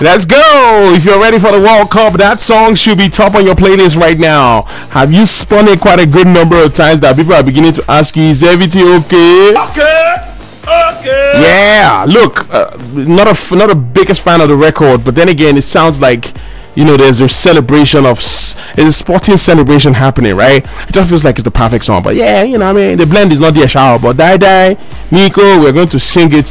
Let's go! If you're ready for the World Cup, that song should be top on your playlist right now. Have you spun it quite a good number of times that people are beginning to ask you, is everything okay? Okay. Yeah. Look, not a biggest fan of the record, but then again, it sounds like there's a celebration it's a sporting celebration happening, right? It just feels like it's the perfect song. But yeah, the blend is not there, shower. But Die, Nico, we're going to sing it,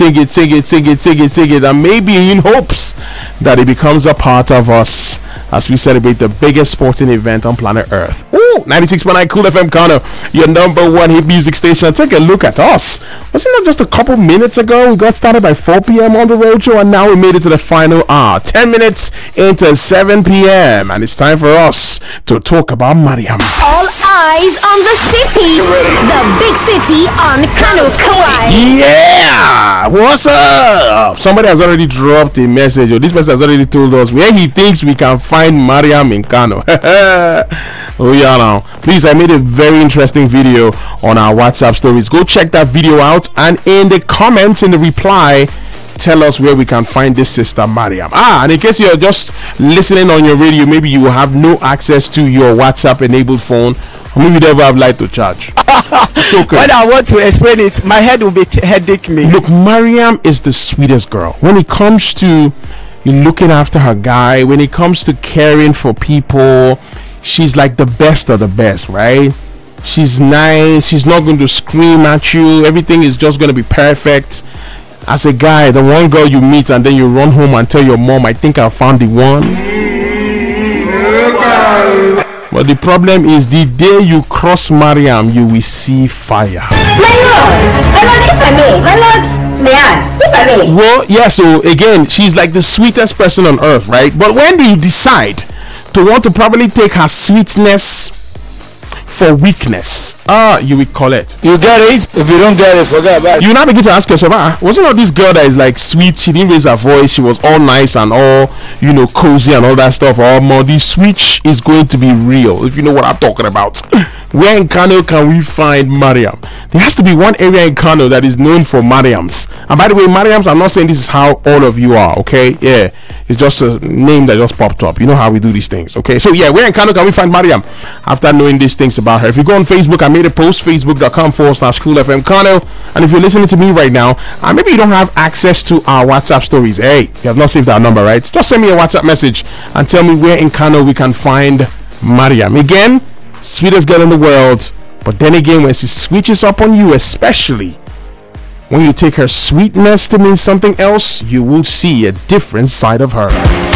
and maybe in hopes that it becomes a part of us as we celebrate the biggest sporting event on planet Earth. Ooh, 96.9 Cool FM Kano, your number one hit music station. Take a look at us. Wasn't that just a couple minutes ago? We got started by 4 p.m. on the road show, and now we made it to the final hour. 10 minutes into 7 p.m. and it's time for us to talk about Mariam. All eyes on the city, the big city on Kano Kauai. Yeah, what's up? Somebody has already dropped a message, or this person has already told us where he thinks we can find Mariam in Kano. Oh yeah, now please, I made a very interesting video on our WhatsApp stories. Go check that video out, and in the comments, in the reply, tell us where we can find this sister Mariam. And in case you're just listening on your radio, maybe you will have no access to your WhatsApp enabled phone, or maybe you never have light to charge. Okay. When I want to explain it, my head will be headache me. Look, Mariam is the sweetest girl. When it comes to looking after her guy, when it comes to caring for people, she's like the best of the best, right? She's nice. She's not going to scream at you. Everything is just going to be perfect. As a guy, the one girl you meet and then you run home and tell your mom, I think I found the one. But the problem is, the day you cross Mariam, you will see fire. Well, yeah, so again, she's like the sweetest person on earth, right? But when do you decide to want to probably take her sweetness for weakness? You will call it. You get it? If you don't get it, forget about it. You now begin to ask yourself, wasn't all this girl that is like sweet? She didn't raise her voice. She was all nice and all, cozy and all that stuff. Or more, the switch is going to be real, if you know what I'm talking about. Where in Kano can we find Mariam? There has to be one area in Kano that is known for Mariams. And by the way, Mariams, I'm not saying this is how all of you are, okay? Yeah, it's just a name that just popped up. You know how we do these things, okay? So yeah, where in Kano can we find Mariam? After knowing these things about her, if you go on Facebook, I made a post, facebook.com/Cool FM Kano. And if you're listening to me right now, and maybe you don't have access to our WhatsApp stories, hey, you have not saved our number, right? Just send me a WhatsApp message and tell me where in Kano we can find Mariam. Again, sweetest girl in the world, but then again, when she switches up on you, especially when you take her sweetness to mean something else, you will see a different side of her.